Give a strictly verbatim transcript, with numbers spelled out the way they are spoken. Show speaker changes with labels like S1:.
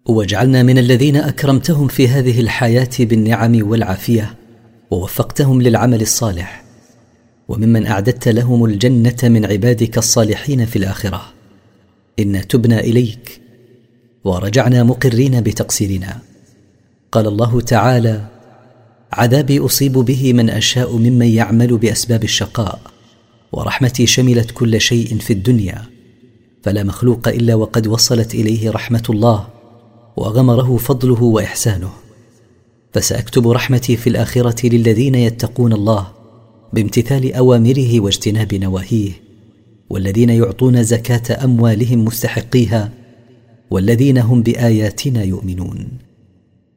S1: وجعلنا من الذين أكرمتهم في هذه الحياة بالنعم والعافية ووفقتهم للعمل الصالح، وممن أعددت لهم الجنة من عبادك الصالحين في الآخرة. إنا تبنا إليك ورجعنا مقرين بتقصيرنا. قال الله تعالى: عذابي أصيب به من أشاء ممن يعمل بأسباب الشقاء، ورحمتي شملت كل شيء في الدنيا، فلا مخلوق إلا وقد وصلت إليه رحمة الله وغمره فضله وإحسانه. فسأكتب رحمتي في الآخرة للذين يتقون الله بامتثال أوامره واجتناب نواهيه، والذين يعطون زكاة أموالهم مستحقيها، والذين هم بآياتنا يؤمنون.